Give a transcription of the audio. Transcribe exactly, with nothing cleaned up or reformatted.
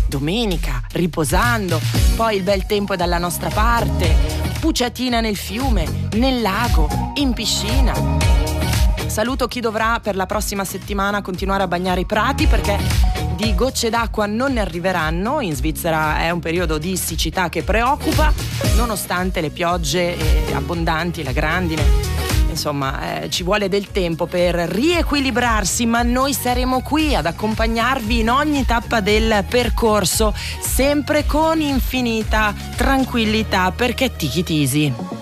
domenica, riposando, poi il bel tempo è dalla nostra parte, pucciatina nel fiume, nel lago, in piscina. Saluto chi dovrà per la prossima settimana continuare a bagnare i prati, perché di gocce d'acqua non ne arriveranno. In Svizzera è un periodo di siccità che preoccupa, nonostante le piogge eh, abbondanti, la grandine. Insomma, eh, ci vuole del tempo per riequilibrarsi, ma noi saremo qui ad accompagnarvi in ogni tappa del percorso, sempre con infinita tranquillità, perché Tiki Tisi.